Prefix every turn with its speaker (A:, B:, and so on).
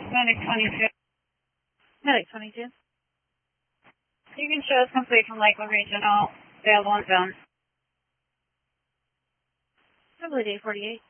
A: Medic 22.
B: Medic 22.
A: You can show us complete from Lakeland Regional, available on zone.
B: Probably day 48.